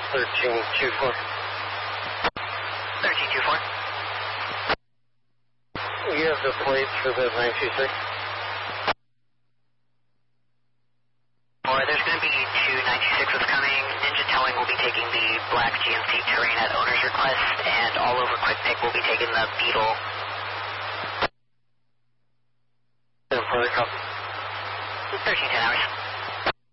1324. 1324. You have the plates for the 926? Or there's going to be two 926s coming. Ninja Towing will be taking the black GMC Terrain at owner's request, and All Over Quick Pick will be taking the Beetle. 10-4, copy. 1310 hours.